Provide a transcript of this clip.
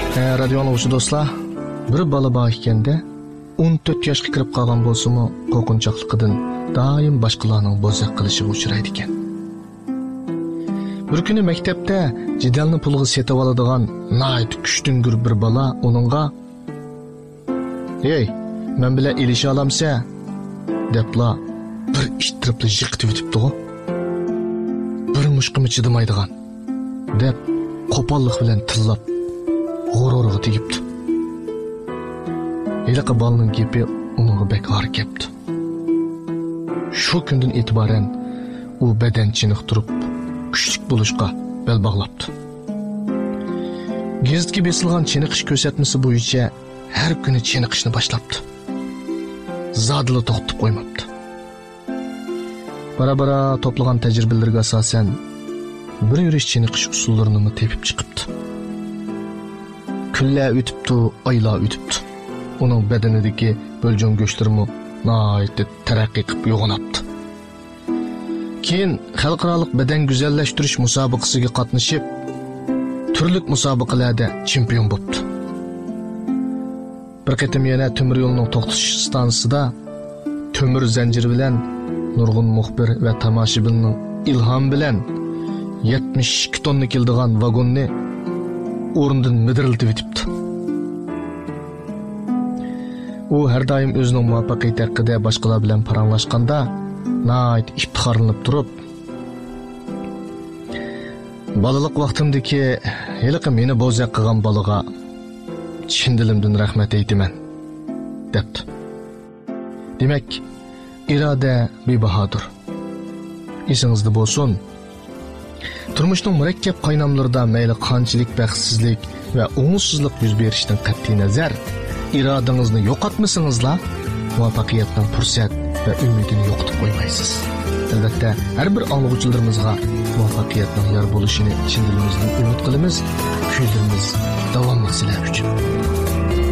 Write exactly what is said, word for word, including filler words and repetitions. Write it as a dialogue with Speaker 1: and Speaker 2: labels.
Speaker 1: Radio anlıqçı dostlar, bir bala bağ ikende o'n to'rt yoshga kirib qolgan bo'lsa-mu, qo'rqinchaqligidan doim boshqalarning bo'zaq qilishiga uchraydi ekan. Bir kuni maktabda jidalni pulga setib oladigan nayt kuchtungur bir bala uningga "Ey, men bilan ilisha olamsa?" debla bir ishtiribli yiqitib o'tibdi-ku. Bir mushqimi chidamaydigan deb qo'pollik bilan tillab g'ururiga tegibdi. Eliqi balning gepi uningga bekor kepti. Shu kundan e'tiboran u badan chiniqtirib, kuchlik bo'lishga bel bog'labdi. Gazetga besilgan chiniqish ko'rsatmasi bo'yicha har kuni chiniqishni boshlabdi. Zadli to'xtatib qo'ymabdi. Bara-bara to'plagan tajribalarga asosan bir yurish chiniqish usullarini tepib chiqibdi. Kunlar o'tibdi, oylar o'tibdi. Uning badanidagi bo'ljon go'shtlarimi nihoyatda taraqqiy qilib yo'g'onapti. Keyin xalqaro badan go'zallashtirish musobaqasiga qatnashib, turli musobaqalarda chempion bo'ldi. Bir qatim yana temir yo'lning to'xtash stansiyasida temir zanjiri bilan nurg'un muxbir va tomoshabinning ilhom bilan yetmish ikki tonna keldigan vagonni o'rnidan midiriltib o'tibdi. U har doim o'zining muvaffaqiyati haqida boshqalar bilan paranglashganda nayt iftixorlanib turib, balalik vaqtimdagi heliqi meni bo'zaq qilgan balaga chin dilimdan rahmat aytaman debdi. Demak, iroda bebahodir. Esingizda bo'lsin. Turmushning murakkab qaynamlarida mayli qanchalik baxtsizlik va o'ngsizlik yuz berishidan qat'iy nazar, irodangizni yo'qotmasingizlar, muvaffaqiyatning fursat va umidini yo'qotib qo'ymaysiz. Albatta, har bir anglag'uchilarimizga muvaffaqiyatning yor bo'lishini chin dilimizdan umid qilamiz. Kuylarimiz davomli sizlar uchun.